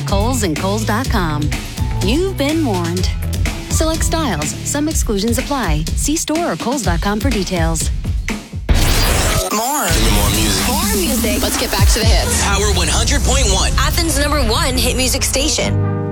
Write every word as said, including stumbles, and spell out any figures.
Kohl's and Kohl's dot com. You've been warned. Select styles. Some exclusions apply. See store or Kohl's dot com for details. More. Give me more music. More music. Let's get back to the hits. Power one hundred point one. Athens' number one hit music station.